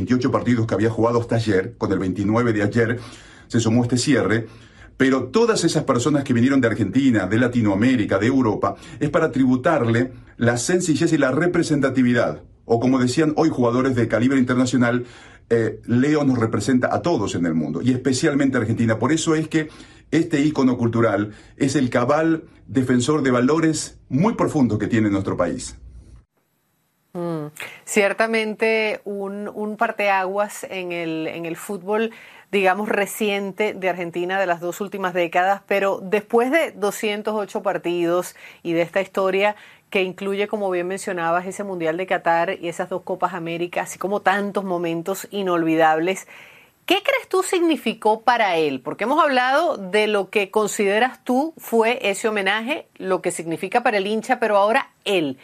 28 partidos que había jugado hasta ayer. Con el 29 de ayer se sumó este cierre. Pero todas esas personas que vinieron de Argentina, de Latinoamérica, de Europa, es para tributarle la sencillez y la representatividad. O como decían hoy jugadores de calibre internacional, Leo nos representa a todos en el mundo, y especialmente a Argentina. Por eso es que este ícono cultural es el cabal defensor de valores muy profundos que tiene nuestro país. Ciertamente un parteaguas en el fútbol, digamos, reciente de Argentina de las 2 últimas décadas, pero después de 208 partidos y de esta historia que incluye, como bien mencionabas, ese Mundial de Qatar y esas 2 Copas América, así como tantos momentos inolvidables, ¿qué crees tú significó para él? Porque hemos hablado de lo que consideras tú fue ese homenaje, lo que significa para el hincha, pero ahora él,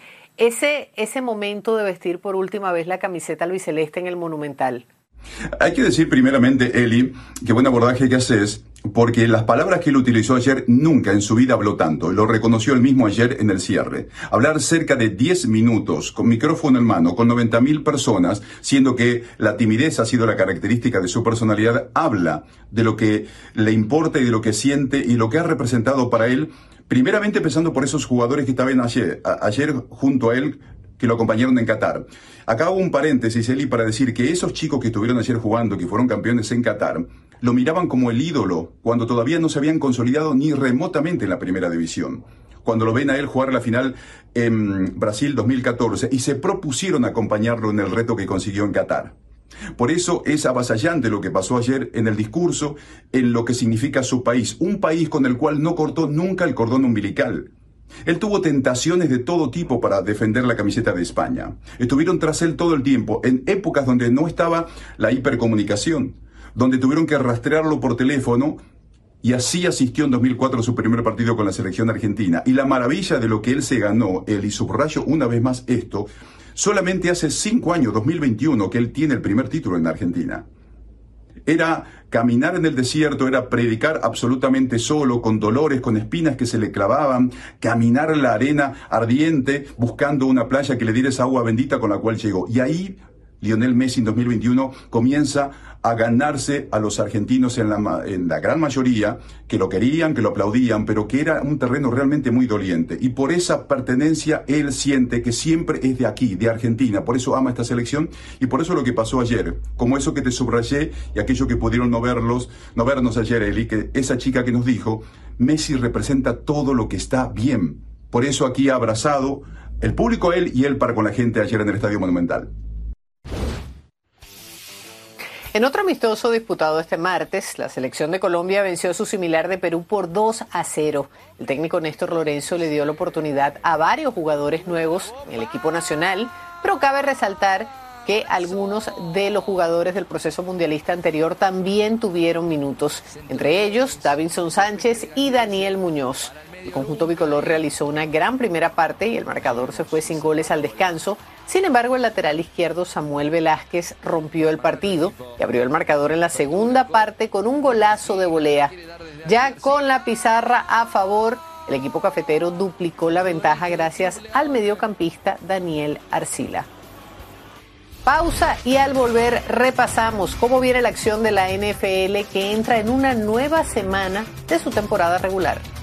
ese momento de vestir por última vez la camiseta albiceleste en el Monumental. Hay que decir primeramente, Eli, qué buen abordaje que haces, porque las palabras que él utilizó ayer nunca en su vida habló tanto. Lo reconoció él mismo ayer en el cierre. Hablar cerca de 10 minutos, con micrófono en mano, con 90.000 personas, siendo que la timidez ha sido la característica de su personalidad, habla de lo que le importa y de lo que siente y lo que ha representado para él, primeramente empezando por esos jugadores que estaban ayer junto a él, que lo acompañaron en Qatar. Acá hago un paréntesis, Eli, para decir que esos chicos que estuvieron ayer jugando, que fueron campeones en Qatar, lo miraban como el ídolo cuando todavía no se habían consolidado ni remotamente en la primera división. Cuando lo ven a él jugar la final en Brasil 2014 y se propusieron acompañarlo en el reto que consiguió en Qatar. Por eso es avasallante lo que pasó ayer en el discurso, en lo que significa su país, un país con el cual no cortó nunca el cordón umbilical. Él tuvo tentaciones de todo tipo para defender la camiseta de España. Estuvieron tras él todo el tiempo, en épocas donde no estaba la hipercomunicación, donde tuvieron que rastrearlo por teléfono, y así asistió en 2004 a su primer partido con la selección argentina. Y la maravilla de lo que él se ganó, y subrayo una vez más esto, solamente hace 5 años, 2021, que él tiene el primer título en Argentina. Era caminar en el desierto, era predicar absolutamente solo, con dolores, con espinas que se le clavaban, caminar en la arena ardiente, buscando una playa que le diera esa agua bendita con la cual llegó. Y ahí Lionel Messi en 2021 comienza a ganarse a los argentinos en la gran mayoría, que lo querían, que lo aplaudían, pero que era un terreno realmente muy doliente. Y por esa pertenencia él siente que siempre es de aquí, de Argentina. Por eso ama esta selección y por eso lo que pasó ayer, como eso que te subrayé y aquello que pudieron no vernos ayer, Eli, que esa chica que nos dijo, Messi representa todo lo que está bien. Por eso aquí ha abrazado el público a él y él para con la gente ayer en el Estadio Monumental. En otro amistoso disputado este martes, la selección de Colombia venció a su similar de Perú por 2-0. El técnico Néstor Lorenzo le dio la oportunidad a varios jugadores nuevos en el equipo nacional, pero cabe resaltar que algunos de los jugadores del proceso mundialista anterior también tuvieron minutos, entre ellos Davinson Sánchez y Daniel Muñoz. El conjunto bicolor realizó una gran primera parte y el marcador se fue sin goles al descanso. Sin embargo, el lateral izquierdo Samuel Velázquez rompió el partido y abrió el marcador en la segunda parte con un golazo de volea. Ya con la pizarra a favor, el equipo cafetero duplicó la ventaja gracias al mediocampista Daniel Arcila. Pausa y al volver repasamos cómo viene la acción de la NFL que entra en una nueva semana de su temporada regular.